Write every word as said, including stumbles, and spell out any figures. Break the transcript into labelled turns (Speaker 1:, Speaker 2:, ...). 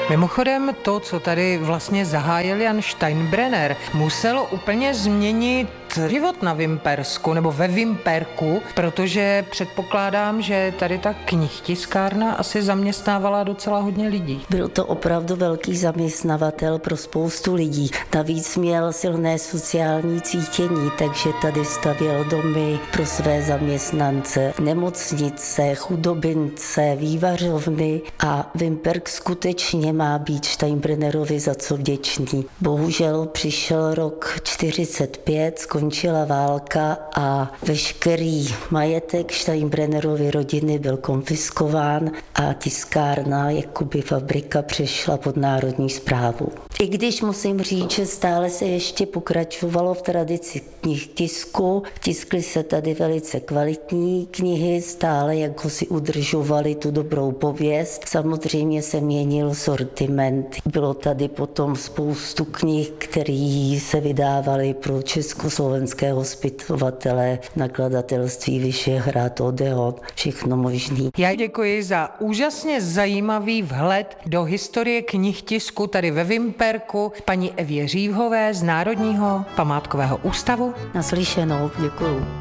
Speaker 1: Mimochodem to, co tady vlastně zahájil Jan Steinbrenner, muselo úplně změnit život na Vimpersku nebo ve Vimperku, protože předpokládám, že tady ta knihtiskárna asi zaměstnávala docela hodně lidí.
Speaker 2: Byl to opravdu velký zaměstnavatel pro spoustu lidí. Navíc měl silné sociální cítění, takže tady stavěl domy pro své zaměstnance, nemocnice, chudobince, vývařovny a Vimperk skutečně má být Steinbrennerovi za co vděčný. Bohužel přišel rok čtyřicet pět, skončila válka a veškerý majetek Steinbrennerovy rodiny byl konfiskován a tiskárna, jakoby fabrika, přešla pod národní správu. I když musím říct, že stále se ještě pokračovalo v tradici knihtisku, tiskly se tady velice kvalitní knihy, stále jako si udržovali tu dobrou pověst. Samozřejmě se měnil sortiment. Bylo tady potom spoustu knih, které se vydávaly pro československé hospitovatele, nakladatelství Vyšehrad, Odeon, všechno možný.
Speaker 1: Já děkuji za úžasně zajímavý vhled do historie knihtisku tady ve Vimperku paní Evě Řívhové z Národního památkového ústavu.
Speaker 2: Naslyšenou, děkuju.